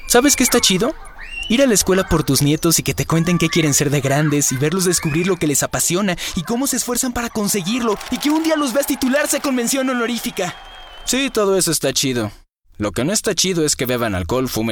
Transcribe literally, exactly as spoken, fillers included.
¿Sabes qué está chido? Ir a la escuela por tus nietos y que te cuenten qué quieren ser de grandes y verlos descubrir lo que les apasiona y cómo se esfuerzan para conseguirlo y que un día los veas titularse con mención honorífica. Sí, todo eso está chido. Lo que no está chido es que beban alcohol, fumen